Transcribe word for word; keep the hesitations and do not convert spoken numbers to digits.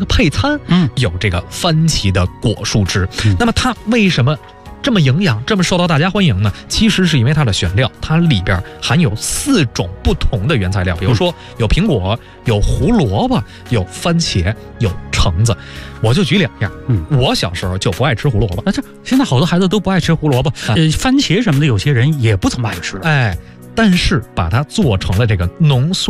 个配餐， 嗯， 有这个番茄的果树汁。 嗯、 那么它为什么这么营养，这么受到大家欢迎呢？其实是因为它的选料，它里边含有四种不同的原材料，比如说有苹果、有胡萝卜、有番茄、有橙子。我就举两样， 嗯， 我小时候就不爱吃胡萝卜， 那这现在好多孩子都不爱吃胡萝卜，呃，番茄什么的，有些人也不怎么爱吃了， 哎，但是把它做成了这个浓缩